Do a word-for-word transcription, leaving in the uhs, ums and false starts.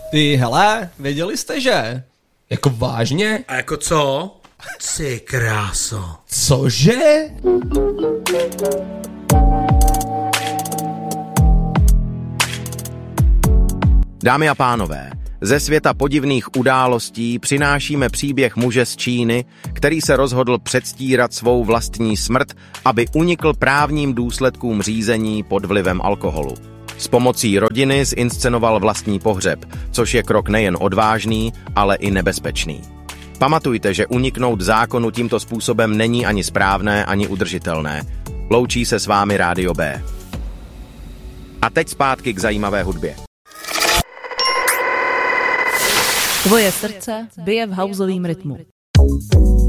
Ty hele, věděli jste, že? Jako vážně? A jako co? Ty kráso. Cože? Dámy a pánové, ze světa podivných událostí přinášíme příběh muže z Číny, který se rozhodl předstírat svou vlastní smrt, aby unikl právním důsledkům řízení pod vlivem alkoholu. S pomocí rodiny zinscenoval vlastní pohřeb, což je krok nejen odvážný, ale i nebezpečný. Pamatujte, že uniknout zákonu tímto způsobem není ani správné, ani udržitelné. Loučí se s vámi Rádio B. A teď zpátky k zajímavé hudbě. Tvoje srdce bije v houseovým rytmu.